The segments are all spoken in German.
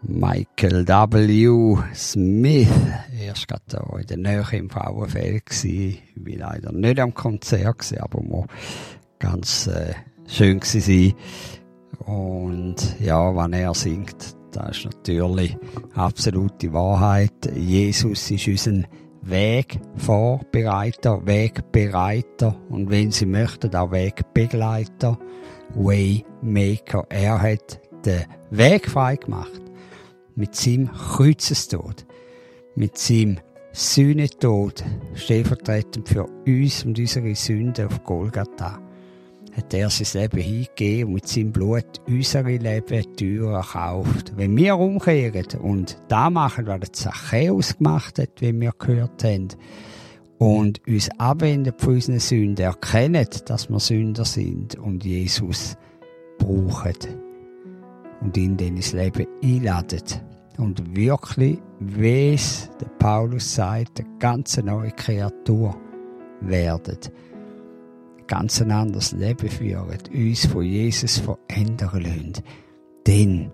Michael W. Smith. Erst gerade da in der Nähe im Frauenfeld gsi. Ich war leider nicht am Konzert gsi, aber mo ganz schön gsi. Und ja, wenn er singt, das ist natürlich absolute Wahrheit. Jesus ist unser Wegbereiter. Und wenn Sie möchten, auch Wegbegleiter, Waymaker. Er hat den Weg frei gemacht. Mit seinem Kreuzestod, mit seinem Sühnetod, stellvertretend für uns und unsere Sünden auf Golgatha, hat er sein Leben hingegeben und mit seinem Blut unsere Leben teuer erkauft. Wenn wir umkehren und das machen, was der Zachäus gemacht hat, wie wir gehört haben, und uns abwenden von unseren Sünden, erkennen, dass wir Sünder sind und Jesus brauchen und ihn in ins Leben einladen und wirklich, wie es der Paulus sagt, eine ganz neue Kreatur werden, ganz ein anderes Leben führen, uns von Jesus verändern lassen, dann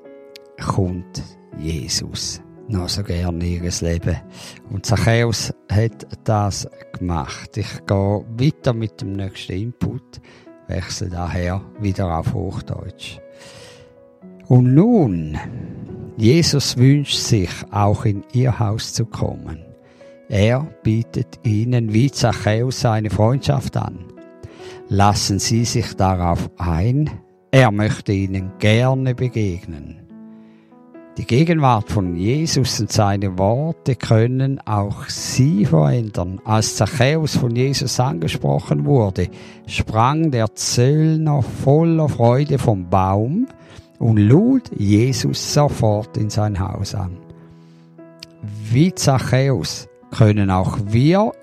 kommt Jesus noch so gerne in ihr Leben. Und Zachäus hat das gemacht. Ich gehe weiter mit dem nächsten Input, wechsle daher wieder auf Hochdeutsch. Und nun, Jesus wünscht sich, auch in ihr Haus zu kommen. Er bietet ihnen wie Zachäus seine Freundschaft an. Lassen Sie sich darauf ein, er möchte ihnen gerne begegnen. Die Gegenwart von Jesus und seine Worte können auch Sie verändern. Als Zachäus von Jesus angesprochen wurde, sprang der Zöllner voller Freude vom Baum und lud Jesus sofort in sein Haus an. Wie Zachäus können auch wir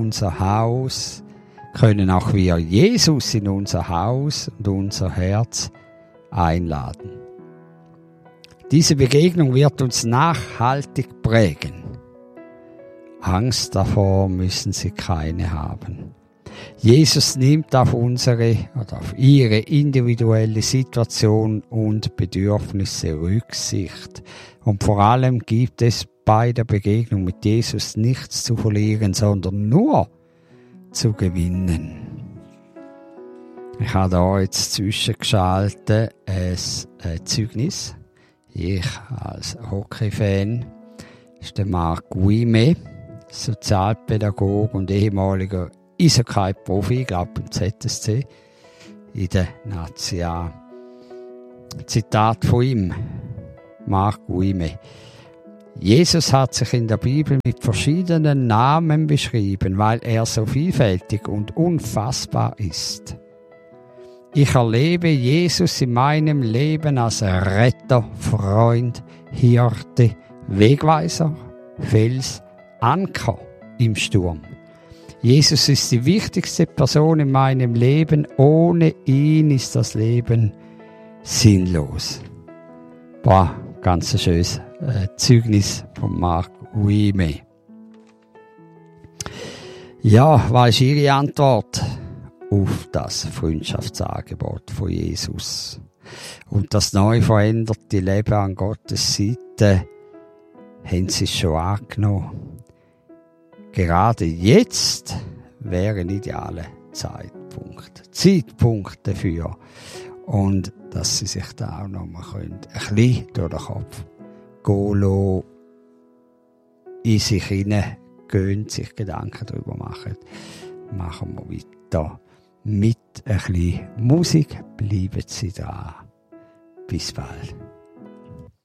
Jesus in unser Haus und unser Herz einladen. Diese Begegnung wird uns nachhaltig prägen. Angst davor müssen Sie keine haben. Jesus nimmt auf ihre individuelle Situation und Bedürfnisse Rücksicht. Und vor allem gibt es bei der Begegnung mit Jesus nichts zu verlieren, sondern nur zu gewinnen. Ich habe da jetzt zwischengeschaltet ein Zeugnis. Ich als Hockey-Fan ist der Marc Guime, Sozialpädagoge und ehemaliger Eishockey-Profi, ich glaube im ZSC, in der Nazia. Zitat von ihm, Marc Guime. Jesus hat sich in der Bibel mit verschiedenen Namen beschrieben, weil er so vielfältig und unfassbar ist. Ich erlebe Jesus in meinem Leben als Retter, Freund, Hirte, Wegweiser, Fels, Anker im Sturm. Jesus ist die wichtigste Person in meinem Leben. Ohne ihn ist das Leben sinnlos. Boah, ganz ein schönes Zeugnis von Marc Guime. Ja, was ist Ihre Antwort auf das Freundschaftsangebot von Jesus? Und das neu veränderte Leben an Gottes Seite, haben Sie es schon angenommen? Gerade jetzt wäre ein idealer Zeitpunkt dafür. Und dass Sie sich da auch noch mal ein bisschen durch den Kopf gehen lassen, in sich hineingehen, sich Gedanken darüber machen. Machen wir weiter mit ein bisschen Musik. Bleiben Sie dran. Bis bald.